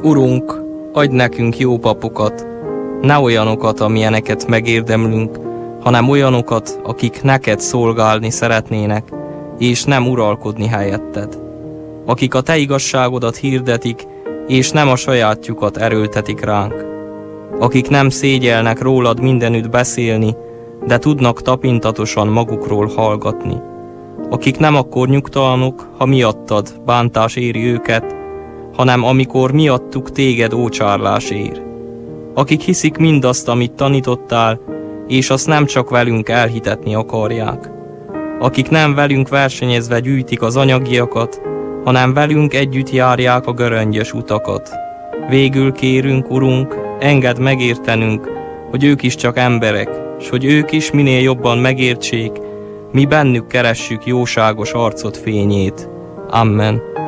Urunk, adj nekünk jó papokat, ne olyanokat, amilyeneket megérdemlünk, hanem olyanokat, akik neked szolgálni szeretnének, és nem uralkodni helyetted. Akik a te igazságodat hirdetik, és nem a sajátjukat erőltetik ránk. Akik nem szégyelnek rólad mindenütt beszélni, de tudnak tapintatosan magukról hallgatni. Akik nem akkor nyugtalanok, ha miattad bántás éri őket, hanem amikor miattuk téged ócsárlás ér. Akik hiszik mindazt, amit tanítottál, és azt nem csak velünk elhitetni akarják. Akik nem velünk versenyezve gyűjtik az anyagiakat, hanem velünk együtt járják a göröngyös utakat. Végül kérünk, Urunk, engedd megértenünk, hogy ők is csak emberek, s hogy ők is minél jobban megértsék, mi bennük keressük jóságos arcod fényét. Amen.